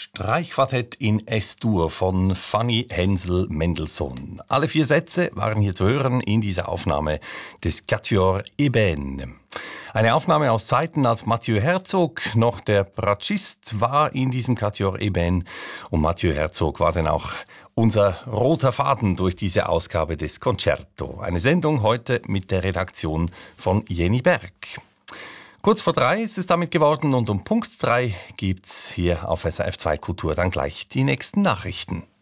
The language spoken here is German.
Streichquartett in S-Dur von Fanny Hensel Mendelssohn. Alle 4 Sätze waren hier zu hören in dieser Aufnahme des Quatuor Ébène. Eine Aufnahme aus Zeiten, als Mathieu Herzog noch der Bratschist war in diesem Quatuor Ébène. Und Mathieu Herzog war dann auch unser roter Faden durch diese Ausgabe des Concerto. Eine Sendung heute mit der Redaktion von Jenny Berg. Kurz vor 3 ist es damit geworden und um Punkt 3 gibt's hier auf SRF 2 Kultur dann gleich die nächsten Nachrichten.